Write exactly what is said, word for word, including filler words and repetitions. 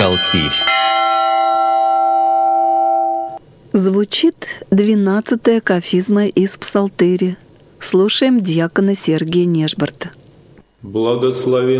Псалтирь. Звучит двенадцатая кафизма из Псалтыря. Слушаем диакона Сергия Нежборта. Благословен